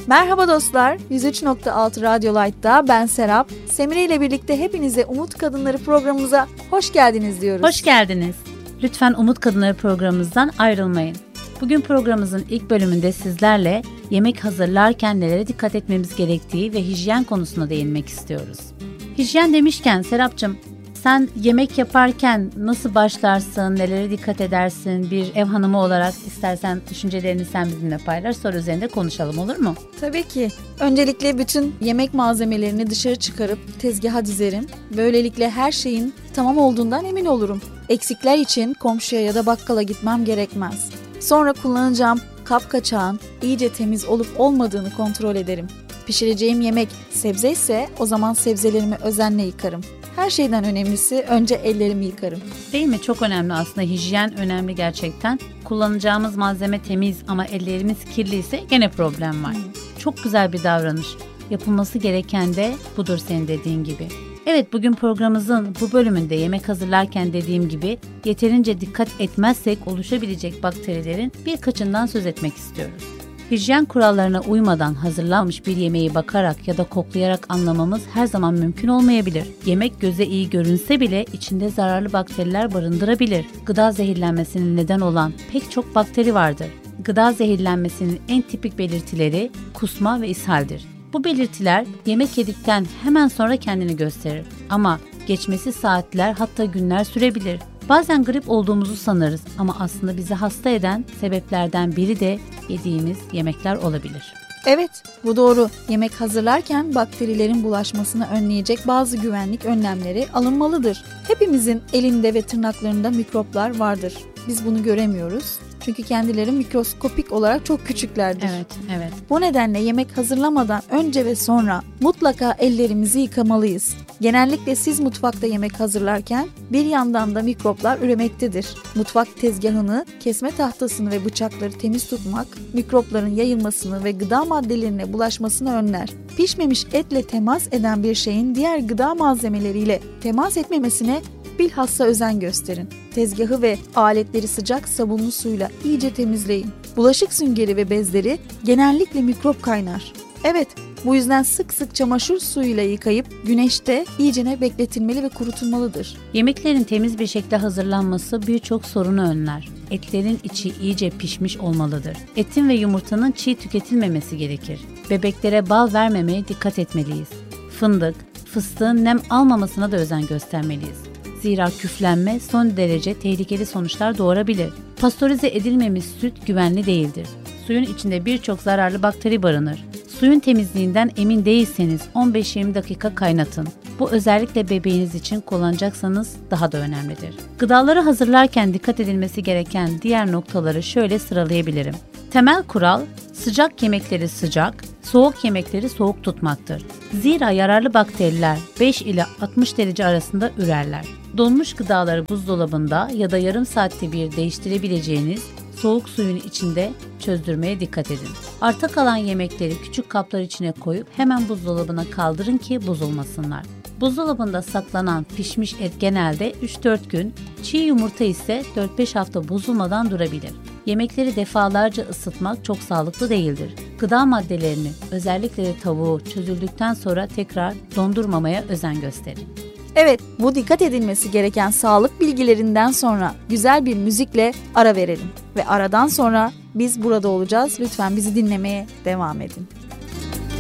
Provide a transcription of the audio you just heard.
Merhaba dostlar, 103.6 Radyo Light'ta ben Serap. Semire ile birlikte hepinize Umut Kadınları programımıza hoş geldiniz diyoruz. Hoş geldiniz. Lütfen Umut Kadınları programımızdan ayrılmayın. Bugün programımızın ilk bölümünde sizlerle yemek hazırlarken nelere dikkat etmemiz gerektiği ve hijyen konusuna değinmek istiyoruz. Hijyen demişken Serapcığım, sen yemek yaparken nasıl başlarsın, nelere dikkat edersin? Bir ev hanımı olarak istersen düşüncelerini sen bizimle paylaş, sonra üzerinde konuşalım, olur mu? Tabii ki. Öncelikle bütün yemek malzemelerini dışarı çıkarıp tezgaha dizerim. Böylelikle her şeyin tamam olduğundan emin olurum. Eksikler için komşuya ya da bakkala gitmem gerekmez. Sonra kullanacağım kapkaçağın iyice temiz olup olmadığını kontrol ederim. Pişireceğim yemek sebze ise o zaman sebzelerimi özenle yıkarım. Her şeyden önemlisi önce ellerimi yıkarım. Değil mi? Çok önemli aslında. Hijyen önemli gerçekten. Kullanacağımız malzeme temiz ama ellerimiz kirliyse gene problem var. Çok güzel bir davranış. Yapılması gereken de budur senin dediğin gibi. Evet, bugün programımızın bu bölümünde yemek hazırlarken dediğim gibi yeterince dikkat etmezsek oluşabilecek bakterilerin birkaçından söz etmek istiyoruz. Hijyen kurallarına uymadan hazırlanmış bir yemeği bakarak ya da koklayarak anlamamız her zaman mümkün olmayabilir. Yemek göze iyi görünse bile içinde zararlı bakteriler barındırabilir. Gıda zehirlenmesinin neden olan pek çok bakteri vardır. Gıda zehirlenmesinin en tipik belirtileri kusma ve ishaldir. Bu belirtiler yemek yedikten hemen sonra kendini gösterir. Ama geçmesi saatler hatta günler sürebilir. Bazen grip olduğumuzu sanırız ama aslında bizi hasta eden sebeplerden biri de yediğimiz yemekler olabilir. Evet, bu doğru. Yemek hazırlarken bakterilerin bulaşmasını önleyecek bazı güvenlik önlemleri alınmalıdır. Hepimizin elinde ve tırnaklarında mikroplar vardır. Biz bunu göremiyoruz. Çünkü kendileri mikroskopik olarak çok küçüklerdir. Evet. Bu nedenle yemek hazırlamadan önce ve sonra mutlaka ellerimizi yıkamalıyız. Genellikle siz mutfakta yemek hazırlarken bir yandan da mikroplar üremektedir. Mutfak tezgahını, kesme tahtasını ve bıçakları temiz tutmak, mikropların yayılmasını ve gıda maddelerine bulaşmasını önler. Pişmemiş etle temas eden bir şeyin diğer gıda malzemeleriyle temas etmemesine bilhassa özen gösterin. Tezgahı ve aletleri sıcak sabunlu suyla iyice temizleyin. Bulaşık süngeri ve bezleri genellikle mikrop kaynar. Evet, bu yüzden sık sık çamaşır suyuyla yıkayıp güneşte iyicene bekletilmeli ve kurutulmalıdır. Yemeklerin temiz bir şekilde hazırlanması birçok sorunu önler. Etlerin içi iyice pişmiş olmalıdır. Etin ve yumurtanın çiğ tüketilmemesi gerekir. Bebeklere bal vermemeye dikkat etmeliyiz. Fındık, fıstığın nem almamasına da özen göstermeliyiz. Zira küflenme son derece tehlikeli sonuçlar doğurabilir. Pastörize edilmemiş süt güvenli değildir. Suyun içinde birçok zararlı bakteri barınır. Suyun temizliğinden emin değilseniz 15-20 dakika kaynatın. Bu özellikle bebeğiniz için kullanacaksanız daha da önemlidir. Gıdaları hazırlarken dikkat edilmesi gereken diğer noktaları şöyle sıralayabilirim. Temel kural, sıcak yemekleri sıcak, soğuk yemekleri soğuk tutmaktır. Zira yararlı bakteriler 5 ile 60 derece arasında ürerler. Donmuş gıdaları buzdolabında ya da yarım saatte bir değiştirebileceğiniz soğuk suyun içinde çözdürmeye dikkat edin. Arta kalan yemekleri küçük kaplar içine koyup hemen buzdolabına kaldırın ki bozulmasınlar. Buzdolabında saklanan pişmiş et genelde 3-4 gün, çiğ yumurta ise 4-5 hafta bozulmadan durabilir. Yemekleri defalarca ısıtmak çok sağlıklı değildir. Gıda maddelerini, özellikle de tavuğu çözüldükten sonra tekrar dondurmamaya özen gösterin. Evet, bu dikkat edilmesi gereken sağlık bilgilerinden sonra güzel bir müzikle ara verelim. Ve aradan sonra biz burada olacağız. Lütfen bizi dinlemeye devam edin.